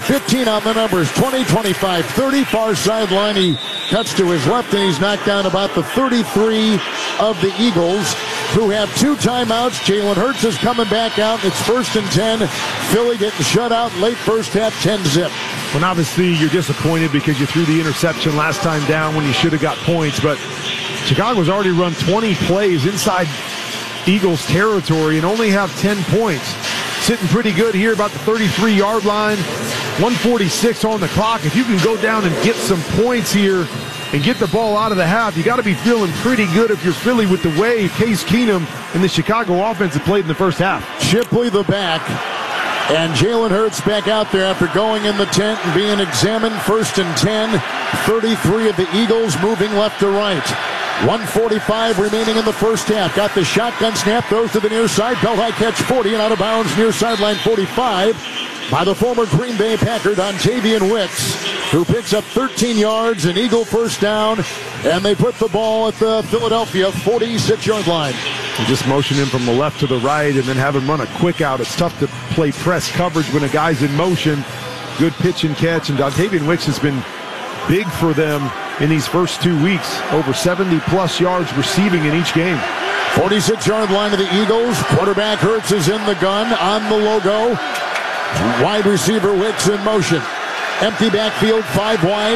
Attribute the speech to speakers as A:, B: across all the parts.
A: 15 on the numbers, 20, 25, 30. Far sideline, he cuts to his left, and he's knocked down about the 33 of the Eagles, who have 2 timeouts. Jalen Hurts is coming back out. It's 1st and 10. Philly getting shut out late first half, 10-zip.
B: Well, obviously, you're disappointed because you threw the interception last time down when you should have got points. But Chicago's already run 20 plays inside Eagles territory and only have 10 points. Sitting pretty good here about the 33-yard line. 1:46 on the clock. If you can go down and get some points here and get the ball out of the half, you got to be feeling pretty good if you're Philly with the way Case Keenum and the Chicago offense have played in the first half.
A: Shipley the back. And Jalen Hurts back out there after going in the tent and being examined. 1st and 10. 33 of the Eagles moving left to right. 1:45 remaining in the first half. Got the shotgun snap, throws to the near side. Belt high catch 40 and out of bounds near sideline 45 by the former Green Bay Packer, Dontavian Wicks, who picks up 13 yards, an Eagle first down, and they put the ball at the Philadelphia 46-yard line.
B: You just motion him from the left to the right and then have him run a quick out. It's tough to play press coverage when a guy's in motion. Good pitch and catch, and Dontavian Wicks has been big for them in these first 2 weeks. Over 70-plus yards receiving in each game.
A: 46-yard line of the Eagles. Quarterback Hurts is in the gun on the logo. Wide receiver Wicks in motion. Empty backfield, 5 wide.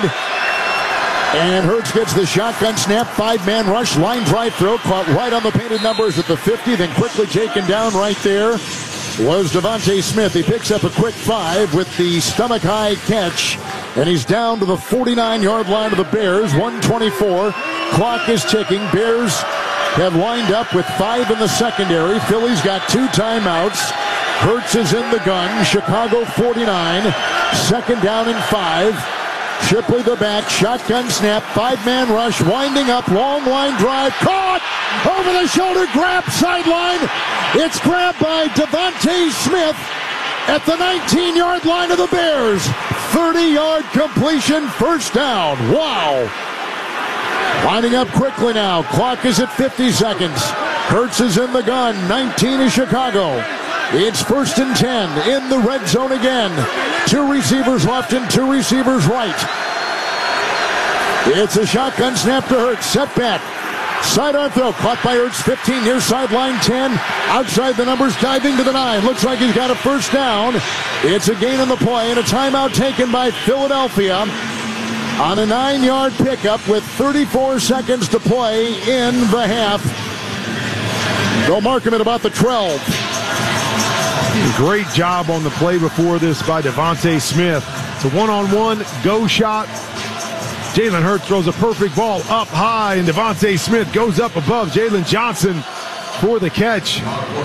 A: And Hurts gets the shotgun snap, 5-man rush, line drive throw, caught right on the painted numbers at the 50, then quickly taken down right there was Devontae Smith. He picks up a quick 5 with the stomach-high catch, and he's down to the 49-yard line of the Bears, 1:24. Clock is ticking. Bears have lined up with 5 in the secondary. Philly's got 2 timeouts. Hurts is in the gun. Chicago 49. 2nd down and 5. Shipley the back. Shotgun snap. 5-man rush. Winding up. Long line drive. Caught! Over the shoulder. Grab. Sideline. It's grabbed by Devontae Smith at the 19-yard line of the Bears. 30-yard completion. First down. Wow. Lining up quickly now. Clock is at 50 seconds. Hurts is in the gun. 19 is Chicago. It's 1st and 10 in the red zone again. 2 receivers left and 2 receivers right. It's a shotgun snap to Hurts. Set back. Sidearm throw. Caught by Hurts. 15 near sideline 10. Outside the numbers, diving to the 9. Looks like he's got a first down. It's a gain on the play and a timeout taken by Philadelphia on a 9-yard pickup with 34 seconds to play in the half. They'll mark him at about the 12.
B: Great job on the play before this by Devontae Smith. It's a one-on-one go shot. Jalen Hurts throws a perfect ball up high, and Devontae Smith goes up above Jalen Johnson for the catch.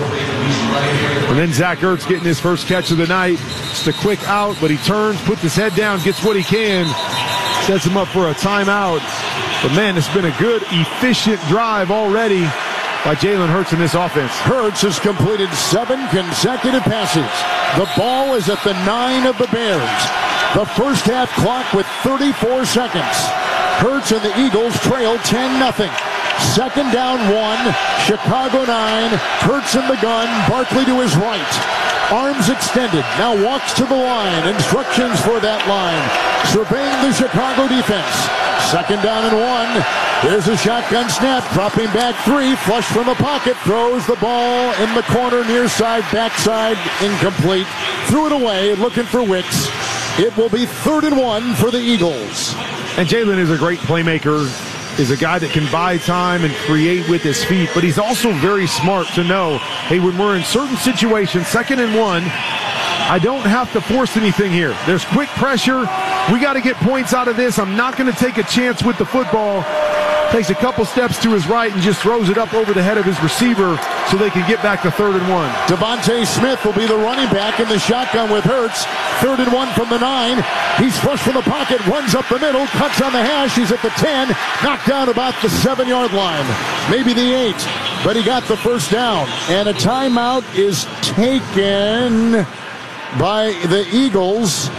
B: And then Zach Ertz getting his first catch of the night. Just a quick out, but he turns, puts his head down, gets what he can, sets him up for a timeout. But man, it's been a good, efficient drive already by Jalen Hurts in this offense.
A: Hurts has completed 7 consecutive passes. The ball is at the 9 of the Bears. The first half clock with 34 seconds. Hurts and the Eagles trail 10-0. 2nd down 1. Chicago 9. Hurts in the gun. Barkley to his right. Arms extended. Now walks to the line. Instructions for that line. Surveying the Chicago defense. 2nd down and 1. Here's a shotgun snap. Dropping back 3. Flush from the pocket. Throws the ball in the corner, near side, backside. Incomplete. Threw it away. Looking for Wicks. It will be 3rd and 1 for the Eagles.
B: And Jalen is a great playmaker. Is a guy that can buy time and create with his feet, but he's also very smart to know, hey, when we're in certain situations, 2nd and 1, I don't have to force anything here. There's quick pressure. We got to get points out of this. I'm not going to take a chance with the football. Takes a couple steps to his right and just throws it up over the head of his receiver so they can get back to 3rd and 1.
A: Devontae Smith will be the running back in the shotgun with Hurts. 3rd and 1 from the 9. He's flush from the pocket, runs up the middle, cuts on the hash. He's at the 10, knocked down about the 7-yard line, maybe the 8, but he got the first down. And a timeout is taken by the Eagles.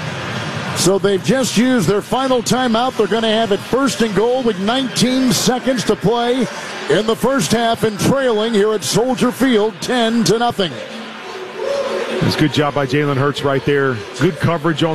A: So they've just used their final timeout. They're going to have it 1st and goal with 19 seconds to play in the first half and trailing here at Soldier Field 10-0.
B: It's a good job by Jalen Hurts right there. Good coverage on